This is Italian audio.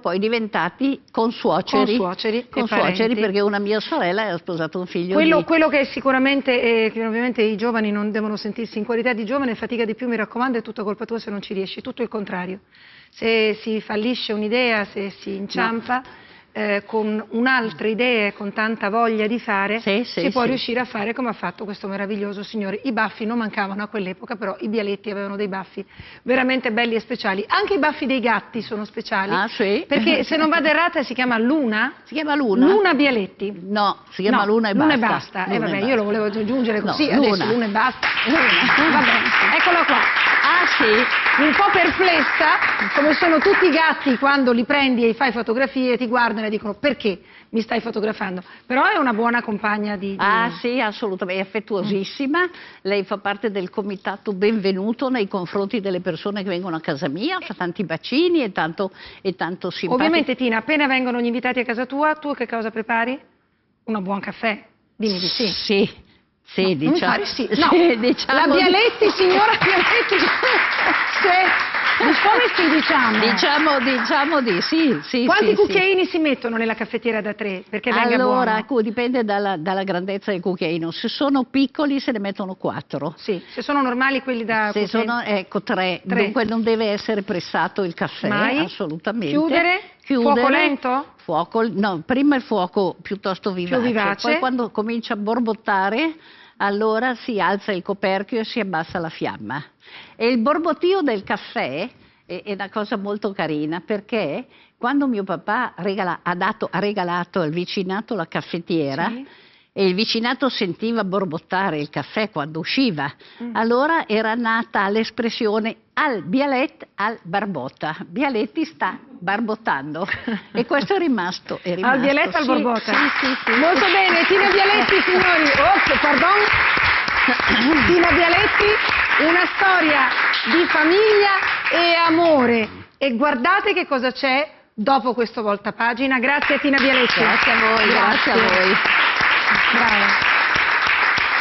poi diventati consuoceri. Consuoceri perché una mia sorella ha sposato un figlio quello che sicuramente, che ovviamente i giovani non devono sentirsi in qualità di giovane, fatica di più, mi raccomando, è tutta colpa tua se non ci riesci, tutto il contrario. Se si fallisce un'idea, se si inciampa, con un'altra idea e con tanta voglia di fare, si può riuscire a fare come ha fatto questo meraviglioso signore. I baffi non mancavano a quell'epoca, però i Bialetti avevano dei baffi veramente belli e speciali. Anche i baffi dei gatti sono speciali, perché se non vado errata si chiama Luna? Si chiama Luna? Luna Bialetti. No, si chiama Luna e basta. Luna e basta. Vabbè, io lo volevo aggiungere così, adesso Luna e basta. Va bene, eccola qua. Ah sì? Un po' perplessa, come sono tutti i gatti quando li prendi e fai fotografie, ti guardano e dicono perché mi stai fotografando, però è una buona compagna di... Ah sì, assolutamente, è affettuosissima, lei fa parte del comitato benvenuto nei confronti delle persone che vengono a casa mia, fa tanti bacini e tanto simpatico. Ovviamente Tina, appena vengono gli invitati a casa tua, tu che cosa prepari? Un buon caffè? Dimmi di sì. Sì, no, diciamo. Non fare sì. No, diciamo la Bialetti, signora Bialetti, come si Diciamo di sì. Quanti cucchiaini si mettono nella caffettiera da 3 perché venga buono? Allora, dipende dalla grandezza del cucchiaino. Se sono piccoli se ne mettono 4. Sì, se sono normali quelli da... Se sono, 3. Dunque non deve essere pressato il caffè, assolutamente. Chiudere? Fuoco lento? No, prima il fuoco piuttosto vivace. Poi quando comincia a borbottare, allora si alza il coperchio e si abbassa la fiamma. E il borbottio del caffè è una cosa molto carina, perché quando mio papà ha regalato al vicinato la caffettiera, e il vicinato sentiva borbottare il caffè quando usciva, allora era nata l'espressione al Bialet al Barbotta. Bialetti sta barbottando e questo è rimasto. Al Bialet al Barbotta? Sì. Molto bene, Tina Bialetti, signori. Pardon. Tina Bialetti, una storia di famiglia e amore. E guardate che cosa c'è dopo questo voltapagina. Grazie a Tina Bialetti. Grazie a voi. Brava.